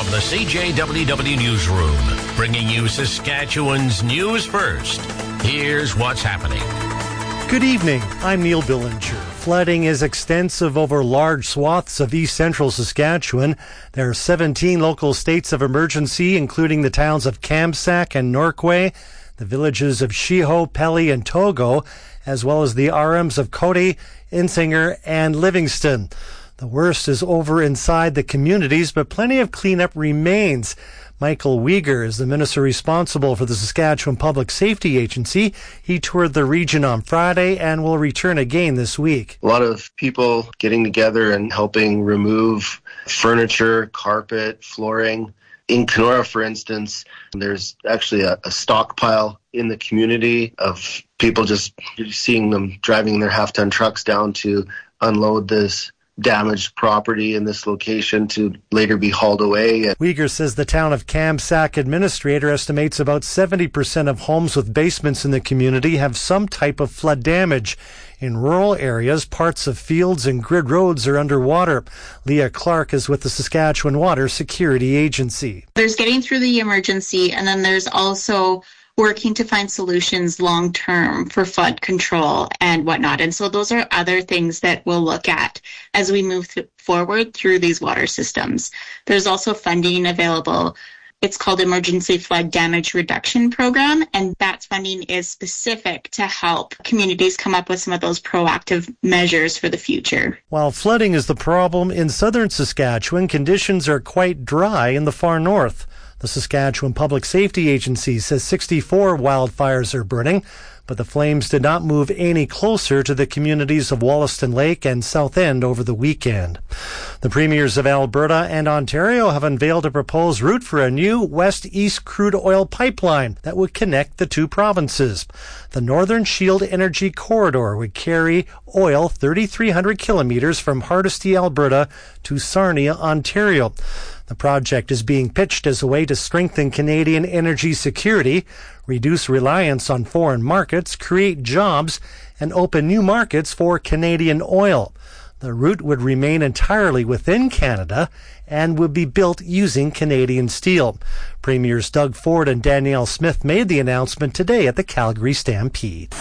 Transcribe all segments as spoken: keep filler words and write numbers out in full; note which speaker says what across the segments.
Speaker 1: the C J W W Newsroom, bringing you Saskatchewan's news first. Here's what's happening.
Speaker 2: Good evening. I'm Neil Billinger. Flooding is extensive over large swaths of east central Saskatchewan. There are seventeen local states of emergency, including the towns of Kamsack and Norquay, the villages of Shiho, Pelly, and Togo, as well as the R Ms of Cody, Insinger, and Livingston. The worst is over inside the communities, but plenty of cleanup remains. Michael Uyghur is the minister responsible for the Saskatchewan Public Safety Agency. He toured the region on Friday and will return again this week.
Speaker 3: A lot of people getting together and helping remove furniture, carpet, flooring. In Kenora, for instance, there's actually a, a stockpile in the community of people just seeing them driving their half-ton trucks down to unload this damaged property in this location to later be hauled away.
Speaker 2: Uyghur says the town of Kamsack administrator estimates about seventy percent of homes with basements in the community have some type of flood damage. In rural areas, parts of fields and grid roads are underwater. Leah Clark is with the Saskatchewan Water Security Agency.
Speaker 4: There's getting through the emergency, and then there's also working to find solutions long-term for flood control and whatnot. And so those are other things that we'll look at as we move th- forward through these water systems. There's also funding available. It's called Emergency Flood Damage Reduction Program, and that funding is specific to help communities come up with some of those proactive measures for the future.
Speaker 2: While flooding is the problem in southern Saskatchewan, conditions are quite dry in the far north. The Saskatchewan Public Safety Agency says sixty-four wildfires are burning, but the flames did not move any closer to the communities of Wollaston Lake and South End over the weekend. The premiers of Alberta and Ontario have unveiled a proposed route for a new west-east crude oil pipeline that would connect the two provinces. The Northern Shield Energy Corridor would carry oil thirty-three hundred kilometers from Hardisty, Alberta to Sarnia, Ontario. The project is being pitched as a way to strengthen Canadian energy security, reduce reliance on foreign markets, create jobs, and open new markets for Canadian oil. The route would remain entirely within Canada and would be built using Canadian steel. Premiers Doug Ford and Danielle Smith made the announcement today at the Calgary Stampede.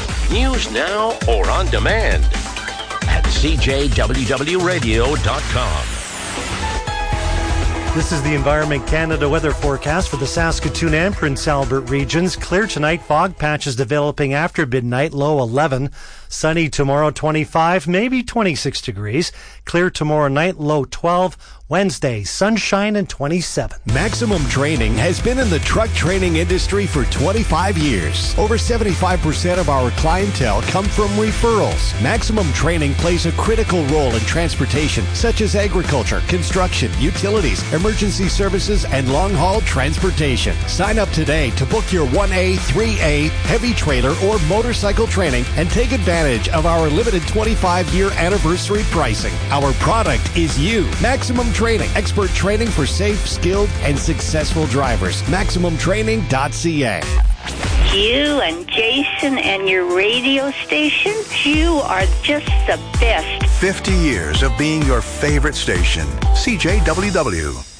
Speaker 1: News now or on demand at C J W W radio dot com.
Speaker 2: This is the Environment Canada weather forecast for the Saskatoon and Prince Albert regions. Clear tonight, fog patches developing after midnight, low eleven. Sunny tomorrow, twenty-five, maybe twenty-six degrees. Clear tomorrow night, low twelve. Wednesday, sunshine and twenty-seven.
Speaker 5: Maximum Training has been in the truck training industry for twenty-five years. Over seventy-five percent of our clientele come from referrals. Maximum Training plays a critical role in transportation, such as agriculture, construction, utilities, emergency services, and long-haul transportation. Sign up today to book your one A, three A, heavy trailer, or motorcycle training and take advantage of our limited twenty-five year anniversary pricing. Our product is you. Maximum Training, expert training for safe, skilled, and successful drivers. maximum training dot c a.
Speaker 6: You and Jason and your radio station, you are just the best.
Speaker 7: fifty years of being your favorite station. C J W W.